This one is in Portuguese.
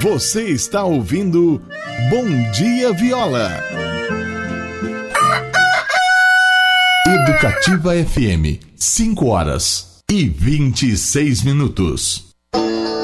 Você está ouvindo Bom Dia Viola. Educativa FM, 5 horas e 26 minutos.